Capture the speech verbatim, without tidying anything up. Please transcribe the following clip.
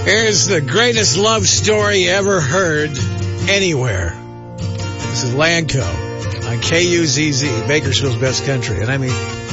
Here's the greatest love story ever heard anywhere. This is Lanco on K U Z Z, Bakersfield's Best Country. And I mean,